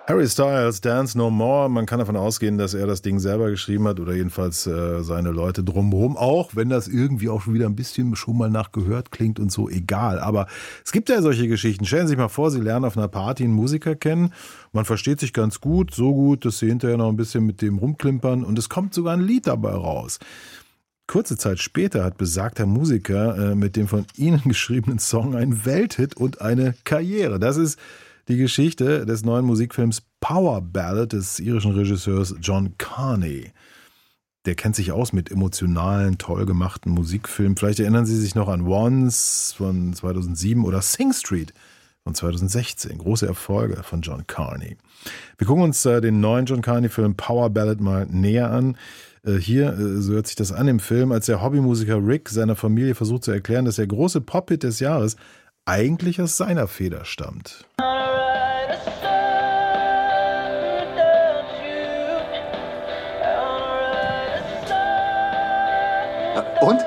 Harry Styles, Dance No More. Man kann davon ausgehen, dass er das Ding selber geschrieben hat oder jedenfalls seine Leute drumherum. Auch wenn das irgendwie auch schon wieder ein bisschen schon mal nachgehört klingt und so, egal. Aber es gibt ja solche Geschichten. Stellen Sie sich mal vor, Sie lernen auf einer Party einen Musiker kennen. Man versteht sich ganz gut, so gut, dass Sie hinterher noch ein bisschen mit dem rumklimpern und es kommt sogar ein Lied dabei raus. Kurze Zeit später hat besagter Musiker mit dem von Ihnen geschriebenen Song einen Welthit und eine Karriere. Das ist die Geschichte des neuen Musikfilms Power Ballad des irischen Regisseurs John Carney. Der kennt sich aus mit emotionalen, toll gemachten Musikfilmen. Vielleicht erinnern Sie sich noch an Once von 2007 oder Sing Street von 2016. Große Erfolge von John Carney. Wir gucken uns den neuen John Carney-Film Power Ballad mal näher an. Hier, so hört sich das an im Film, als der Hobbymusiker Rick seiner Familie versucht zu erklären, dass der große Pop-Hit des Jahres eigentlich aus seiner Feder stammt. Und?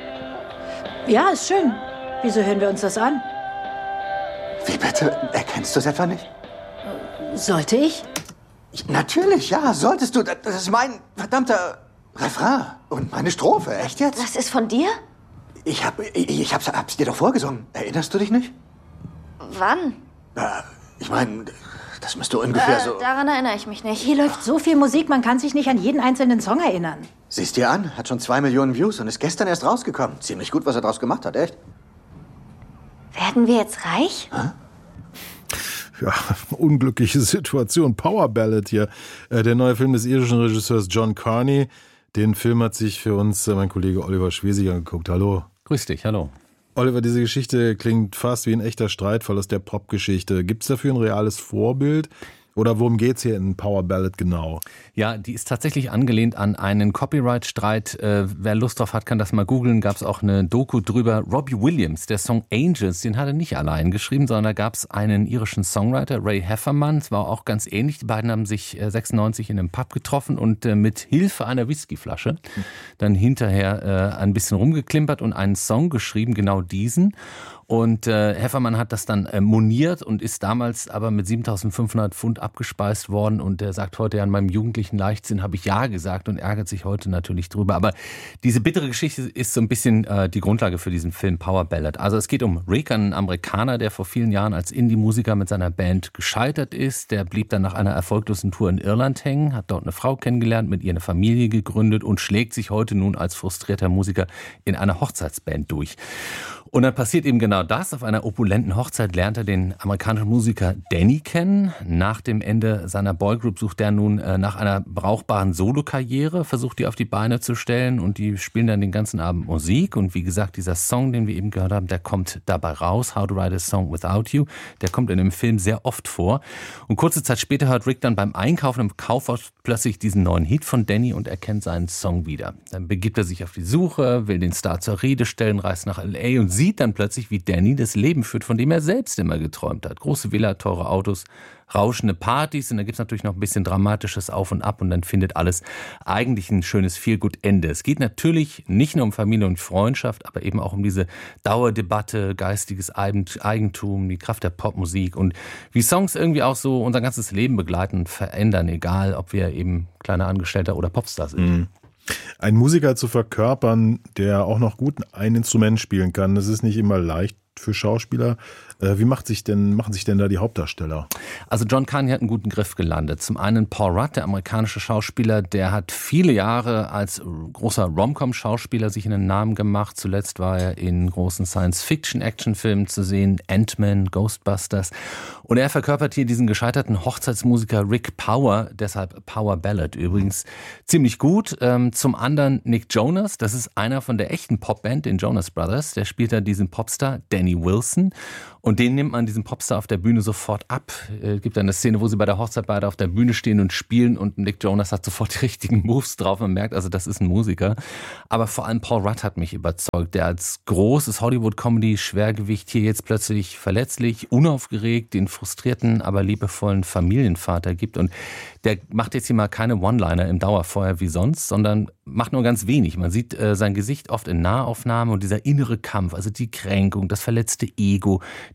Ja, ist schön. Wieso hören wir uns das an? Wie bitte? Erkennst du es etwa nicht? Sollte ich? Natürlich, ja, solltest du. Das ist mein verdammter Refrain und meine Strophe. Echt jetzt? Das ist von dir? Hab's dir doch vorgesungen. Erinnerst du dich nicht? Wann? Ich meine, das müsste ungefähr so... Daran erinnere ich mich nicht. Hier läuft so viel Musik, man kann sich nicht an jeden einzelnen Song erinnern. Siehst dir an, hat schon 2 Millionen Views und ist gestern erst rausgekommen. Ziemlich gut, was er draus gemacht hat, echt. Werden wir jetzt reich? Ja, unglückliche Situation. Power Ballad hier. Der neue Film des irischen Regisseurs John Carney. Den Film hat sich für uns mein Kollege Oliver Schwesig angeguckt. Hallo. Grüß dich, hallo. Oliver, diese Geschichte klingt fast wie ein echter Streitfall aus der Popgeschichte. Gibt es dafür ein reales Vorbild? Oder worum geht's hier in Power Ballad genau? Ja, die ist tatsächlich angelehnt an einen Copyright-Streit. Wer Lust drauf hat, kann das mal googeln. Gab es auch eine Doku drüber. Robbie Williams, der Song Angels, den hat er nicht allein geschrieben, sondern da gab es einen irischen Songwriter, Ray Heffernan. Es war auch ganz ähnlich. Die beiden haben sich 96 in einem Pub getroffen und mit Hilfe einer Whiskyflasche dann hinterher ein bisschen rumgeklimpert und einen Song geschrieben, genau diesen. Und Heffernan hat das dann moniert und ist damals aber mit 7.500 Pfund abgespeist worden. Und er sagt heute, an meinem jugendlichen Leichtsinn habe ich Ja gesagt und ärgert sich heute natürlich drüber. Aber diese bittere Geschichte ist so ein bisschen die Grundlage für diesen Film Power Ballad. Also es geht um Rick, einen Amerikaner, der vor vielen Jahren als Indie-Musiker mit seiner Band gescheitert ist. Der blieb dann nach einer erfolglosen Tour in Irland hängen, hat dort eine Frau kennengelernt, mit ihr eine Familie gegründet und schlägt sich heute nun als frustrierter Musiker in einer Hochzeitsband durch. Und dann passiert eben genau das. Auf einer opulenten Hochzeit lernt er den amerikanischen Musiker Danny kennen. Nach dem Ende seiner Boygroup sucht er nun nach einer brauchbaren Solokarriere, versucht die auf die Beine zu stellen und die spielen dann den ganzen Abend Musik. Und wie gesagt, dieser Song, den wir eben gehört haben, der kommt dabei raus, How to Write a Song Without You. Der kommt in dem Film sehr oft vor. Und kurze Zeit später hört Rick dann beim Einkaufen im Kaufhaus plötzlich diesen neuen Hit von Danny und erkennt seinen Song wieder. Dann begibt er sich auf die Suche, will den Star zur Rede stellen, reist nach L.A. und sieht dann plötzlich, wie Danny das Leben führt, von dem er selbst immer geträumt hat. Große Villa, teure Autos, rauschende Partys und dann gibt es natürlich noch ein bisschen dramatisches Auf und Ab und dann findet alles eigentlich ein schönes Feel-Good-Ende. Es geht natürlich nicht nur um Familie und Freundschaft, aber eben auch um diese Dauerdebatte, geistiges Eigentum, die Kraft der Popmusik und wie Songs irgendwie auch so unser ganzes Leben begleiten und verändern, egal ob wir eben kleiner Angestellter oder Popstars sind. Mhm. Ein Musiker zu verkörpern, der auch noch gut ein Instrument spielen kann, das ist nicht immer leicht für Schauspieler. Wie machen sich denn da die Hauptdarsteller? Also John Carney hat einen guten Griff gelandet. Zum einen Paul Rudd, der amerikanische Schauspieler, der hat viele Jahre als großer Rom-Com-Schauspieler sich einen Namen gemacht. Zuletzt war er in großen Science-Fiction-Actionfilmen zu sehen, Ant-Man, Ghostbusters. Und er verkörpert hier diesen gescheiterten Hochzeitsmusiker Rick Power, deshalb Power Ballad übrigens ziemlich gut. Zum anderen Nick Jonas, das ist einer von der echten Popband, den Jonas Brothers. Der spielt da diesen Popstar Danny Wilson. Und den nimmt man, diesen Popstar, auf der Bühne sofort ab. Es gibt eine Szene, wo sie bei der Hochzeit beide auf der Bühne stehen und spielen und Nick Jonas hat sofort die richtigen Moves drauf. Man merkt, also das ist ein Musiker. Aber vor allem Paul Rudd hat mich überzeugt, der als großes Hollywood-Comedy-Schwergewicht hier jetzt plötzlich verletzlich, unaufgeregt, den frustrierten, aber liebevollen Familienvater gibt. Und der macht jetzt hier mal keine One-Liner im Dauerfeuer wie sonst, sondern macht nur ganz wenig. Man sieht sein Gesicht oft in Nahaufnahmen und dieser innere Kampf, also die Kränkung, das verletzte Ego,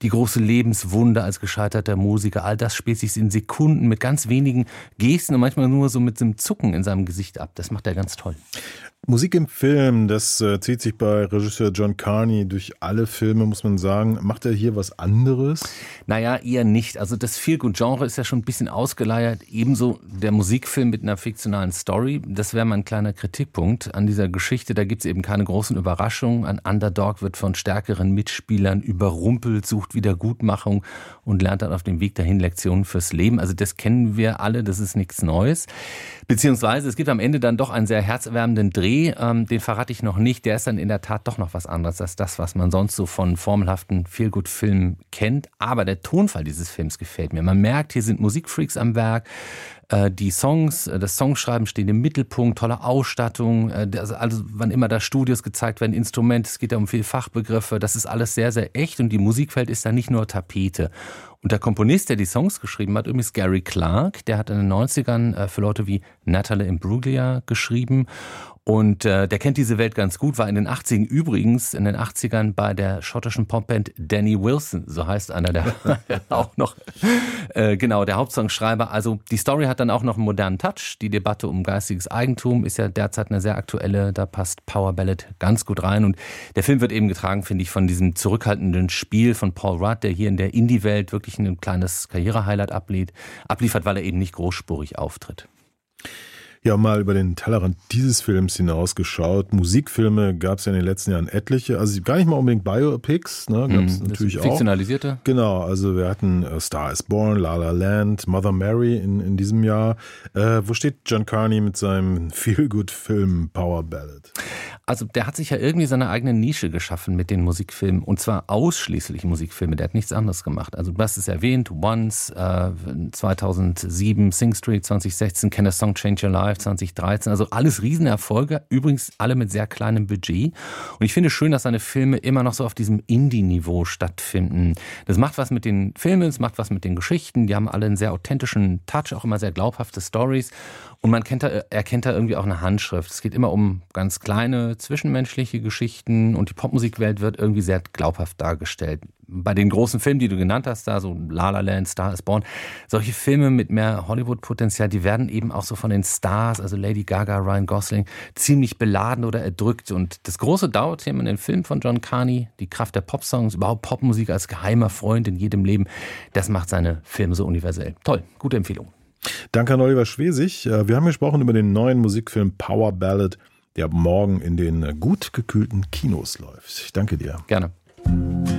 die große Lebenswunde als gescheiterter Musiker, all das spielt sich in Sekunden mit ganz wenigen Gesten und manchmal nur so mit so einem Zucken in seinem Gesicht ab. Das macht er ganz toll. Musik im Film, das zieht sich bei Regisseur John Carney durch alle Filme, muss man sagen. Macht er hier was anderes? Naja, eher nicht. Also das Feel-Good-Genre ist ja schon ein bisschen ausgeleiert. Ebenso der Musikfilm mit einer fiktionalen Story. Das wäre mal ein kleiner Kritikpunkt an dieser Geschichte. Da gibt es eben keine großen Überraschungen. Ein Underdog wird von stärkeren Mitspielern überrumpelt, sucht Wiedergutmachung und lernt dann auf dem Weg dahin Lektionen fürs Leben. Also das kennen wir alle, das ist nichts Neues. Beziehungsweise es gibt am Ende dann doch einen sehr herzerwärmenden Dreh. Den verrate ich noch nicht. Der ist dann in der Tat doch noch was anderes als das, was man sonst so von formelhaften Feel-Good-Filmen kennt. Aber der Tonfall dieses Films gefällt mir. Man merkt, hier sind Musikfreaks am Werk. Die Songs, das Songschreiben steht im Mittelpunkt, tolle Ausstattung, also wann immer da Studios gezeigt werden, Instrumente, es geht ja um viele Fachbegriffe, das ist alles sehr, sehr echt und die Musikwelt ist da nicht nur Tapete. Und der Komponist, der die Songs geschrieben hat, übrigens Gary Clark, der hat in den 90ern für Leute wie Natalie Imbruglia geschrieben. Und der kennt diese Welt ganz gut, war in den 80ern übrigens, in den 80ern bei der schottischen Popband Danny Wilson, so heißt einer, der auch noch, genau, der Hauptsongschreiber. Also die Story hat dann auch noch einen modernen Touch. Die Debatte um geistiges Eigentum ist ja derzeit eine sehr aktuelle, da passt Power Ballad ganz gut rein. Und der Film wird eben getragen, finde ich, von diesem zurückhaltenden Spiel von Paul Rudd, der hier in der Indie-Welt wirklich ein kleines Karriere-Highlight abliefert, weil er eben nicht großspurig auftritt. Ja, mal über den Tellerrand dieses Films hinausgeschaut. Musikfilme gab es ja in den letzten Jahren etliche. Also gar nicht mal unbedingt Biopics, ne? Gab es natürlich auch. Fiktionalisierte? Genau, also wir hatten Star is Born, La La Land, Mother Mary in diesem Jahr. Wo steht John Carney mit seinem Feel-Good-Film Power Ballad? Also der hat sich ja irgendwie seine eigene Nische geschaffen mit den Musikfilmen und zwar ausschließlich Musikfilme, der hat nichts anderes gemacht. Also du hast es erwähnt, Once, 2007, Sing Street 2016, Can a Song Change Your Life 2013, also alles Riesenerfolge, übrigens alle mit sehr kleinem Budget und ich finde schön, dass seine Filme immer noch so auf diesem Indie-Niveau stattfinden. Das macht was mit den Filmen, es macht was mit den Geschichten, die haben alle einen sehr authentischen Touch, auch immer sehr glaubhafte Stories und man erkennt da irgendwie auch eine Handschrift. Es geht immer um ganz kleine zwischenmenschliche Geschichten und die Popmusikwelt wird irgendwie sehr glaubhaft dargestellt. Bei den großen Filmen, die du genannt hast, da so La La Land, Star is Born, solche Filme mit mehr Hollywood-Potenzial, die werden eben auch so von den Stars, also Lady Gaga, Ryan Gosling, ziemlich beladen oder erdrückt. Und das große Dauerthema in den Filmen von John Carney, die Kraft der Popsongs, überhaupt Popmusik als geheimer Freund in jedem Leben, das macht seine Filme so universell. Toll, gute Empfehlung. Danke an Oliver Schwesig. Wir haben gesprochen über den neuen Musikfilm Power Ballad, der ab morgen in den gut gekühlten Kinos läuft. Ich danke dir. Gerne.